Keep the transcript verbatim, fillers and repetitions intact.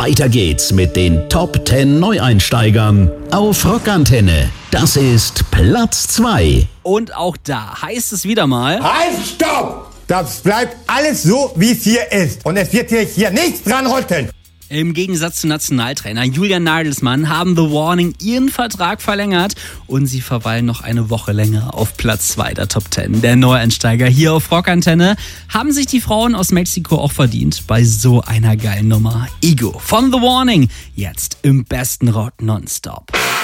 Weiter geht's mit den Top zehn Neueinsteigern auf Rockantenne. Das ist Platz zwei. Und auch da heißt es wieder mal... Halt, stopp! Das bleibt alles so, wie es hier ist. Und es wird hier, hier nichts dran rütteln. Im Gegensatz zu Nationaltrainer Julian Nagelsmann haben The Warning ihren Vertrag verlängert und sie verweilen noch eine Woche länger auf Platz zwei der Top zehn. Der Neueinsteiger hier auf Rockantenne haben sich die Frauen aus Mexiko auch verdient bei so einer geilen Nummer. Ego von The Warning, jetzt im besten Rock nonstop.